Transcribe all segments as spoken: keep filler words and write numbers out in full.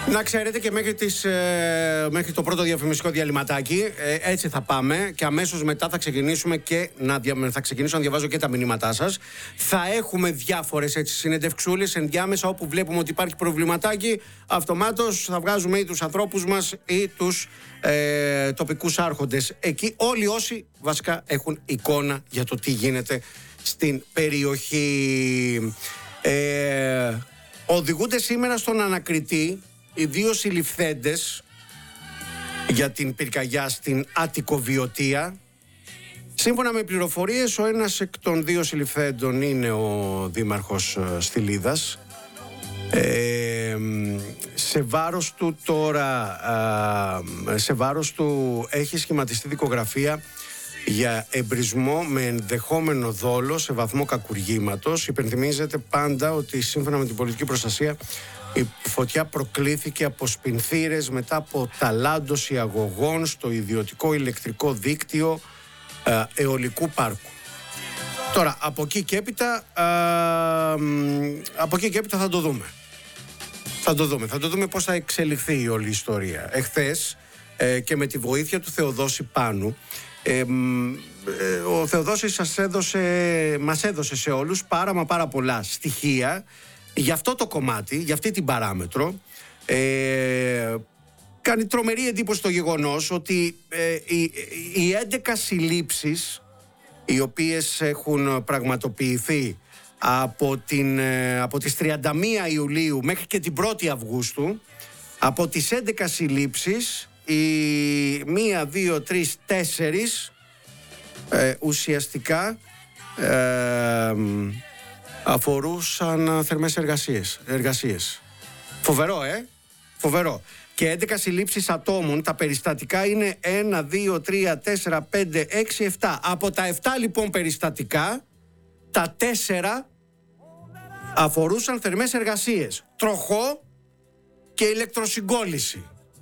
Να ξέρετε και μέχρι, τις, ε, μέχρι το πρώτο διαφημιστικό διαλυματάκι ε, έτσι θα πάμε και αμέσως μετά θα ξεκινήσουμε και να, θα ξεκινήσω να διαβάζω και τα μηνύματά σας. Θα έχουμε διάφορες έτσι συνεντευξούλες ενδιάμεσα όπου βλέπουμε ότι υπάρχει προβληματάκι. Αυτομάτως θα βγάζουμε ή τους ανθρώπους μας ή τους ε, τοπικούς άρχοντες. Εκεί όλοι όσοι βασικά έχουν εικόνα για το τι γίνεται στην περιοχή. Ε, οδηγούνται σήμερα στον ανακριτή οι δύο συλληφθέντες για την πυρκαγιά στην Αττικοβιωτία. Σύμφωνα με πληροφορίες, ο ένας εκ των δύο συλληφθέντων είναι ο δήμαρχος Στυλίδας. Ε, σε βάρος του τώρα, α, σε βάρος του έχει σχηματιστεί δικογραφία για εμπρισμό με ενδεχόμενο δόλο σε βαθμό κακουργήματος. Υπενθυμίζεται πάντα ότι σύμφωνα με την πολιτική προστασία η φωτιά προκλήθηκε από σπινθήρες μετά από ταλάντωση αγωγών στο ιδιωτικό ηλεκτρικό δίκτυο ε, αιωλικού πάρκου. Τώρα, από εκεί και έπειτα, ε, από εκεί και έπειτα θα το δούμε. Θα το δούμε. Θα το δούμε πώς θα εξελιχθεί η όλη ιστορία. Εχθές ε, και με τη βοήθεια του Θεοδόση Πάνου, ε, ε, ο Θεοδόσης σας έδωσε, μας έδωσε σε όλους πάρα μα πάρα πολλά στοιχεία για αυτό το κομμάτι, για αυτή την παράμετρο. Ε, κάνει τρομερή εντύπωση το γεγονός ότι ε, οι, οι έντεκα συλλήψεις οι οποίες έχουν πραγματοποιηθεί από, την, ε, από τις τριάντα μία Ιουλίου μέχρι και την πρώτη Αυγούστου, από τις έντεκα συλλήψεις οι μία, δύο, τρεις, τέσσερις ε, ουσιαστικά ε, αφορούσαν θερμές εργασίες, εργασίες. Φοβερό, ε! Φοβερό. Και έντεκα συλλήψεις ατόμων, τα περιστατικά είναι ένα, δύο, τρία, τέσσερα, πέντε, έξι, επτά. Από τα επτά λοιπόν περιστατικά, τα τέσσερα αφορούσαν θερμές εργασίες. Τροχό και ηλεκτροσυγκόλληση.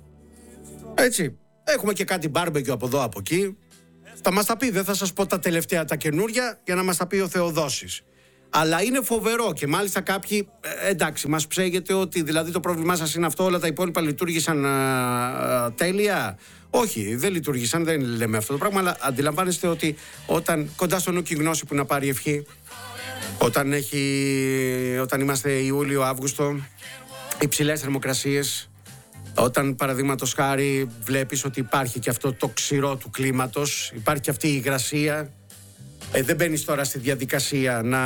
Έτσι. Έχουμε και κάτι μπάρμπεκιου από εδώ, από εκεί. Θα μας τα πει, δεν θα σας πω τα τελευταία τα καινούρια για να μας τα πει ο Θεοδόσης. Αλλά είναι φοβερό και μάλιστα κάποιοι, ε, εντάξει, μας ψέγεται ότι δηλαδή το πρόβλημά σας είναι αυτό, όλα τα υπόλοιπα λειτουργήσαν α, τέλεια. Όχι, δεν λειτουργήσαν, δεν λέμε αυτό το πράγμα, αλλά αντιλαμβάνεστε ότι όταν κοντά στο νου και η γνώση που να πάρει ευχή, όταν, έχει, όταν είμαστε Ιούλιο-Αύγουστο, υψηλές θερμοκρασίες, όταν παραδείγματος χάρη βλέπεις ότι υπάρχει και αυτό το ξηρό του κλίματος, υπάρχει και αυτή η υγρασία. Ε, δεν μπαίνεις τώρα στη διαδικασία να,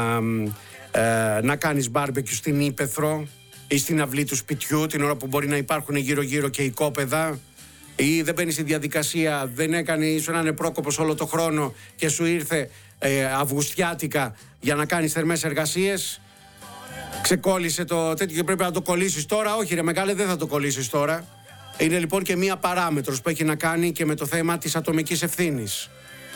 ε, να κάνεις μπάρμπεκιου στην ύπαιθρο ή στην αυλή του σπιτιού την ώρα που μπορεί να υπάρχουν γύρω-γύρω και οικόπεδα, ή δεν μπαίνεις στη διαδικασία, δεν έκανε, ήσουν έναν πρόκοπος όλο το χρόνο και σου ήρθε ε, αυγουστιάτικα για να κάνεις θερμές εργασίες. Ξεκόλλησε το τέτοιο και πρέπει να το κολλήσεις τώρα. Όχι ρε μεγάλε, δεν θα το κολλήσεις τώρα. Είναι λοιπόν και μία παράμετρος που έχει να κάνει και με το θέμα της ατομικής ευθύνης.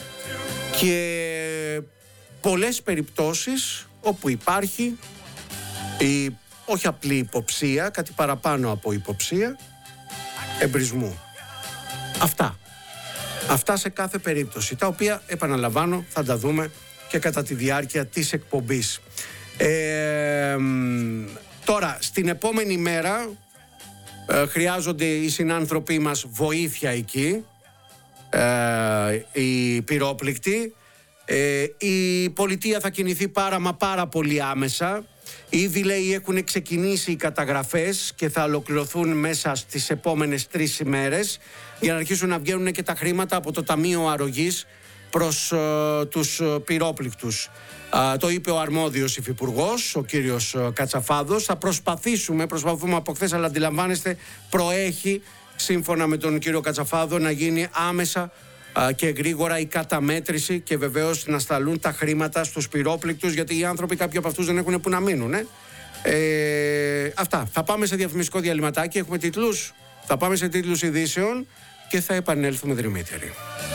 Και πολλές περιπτώσεις όπου υπάρχει η όχι απλή υποψία, κάτι παραπάνω από υποψία, εμπρισμού. Αυτά. Αυτά σε κάθε περίπτωση, τα οποία επαναλαμβάνω θα τα δούμε και κατά τη διάρκεια της εκπομπής. Ε, τώρα, στην επόμενη μέρα ε, χρειάζονται οι συνάνθρωποι μας βοήθεια εκεί. Ε, οι πυρόπληκτοι. Ε, η πολιτεία θα κινηθεί πάρα μα πάρα πολύ άμεσα. Ήδη λέει έχουν ξεκινήσει οι καταγραφές και θα ολοκληρωθούν μέσα στις επόμενες τρεις ημέρες για να αρχίσουν να βγαίνουν και τα χρήματα από το Ταμείο Αρρωγής προς uh, τους πυρόπληκτους. Uh, το είπε ο αρμόδιος υφυπουργός, ο κύριος Κατσαφάδος. Θα προσπαθήσουμε, προσπαθούμε από χθες, αλλά αντιλαμβάνεστε προέχει σύμφωνα με τον κύριο Κατσαφάδο να γίνει άμεσα α, και γρήγορα η καταμέτρηση και βεβαίως να σταλούν τα χρήματα στους πυρόπληκτους, γιατί οι άνθρωποι κάποιοι από αυτούς δεν έχουν που να μείνουν. Ε. Ε, αυτά. Θα πάμε σε διαφημιστικό διαλυματάκι. Έχουμε τίτλους. Θα πάμε σε τίτλους ειδήσεων και θα επανέλθουμε δρυμύτεροι.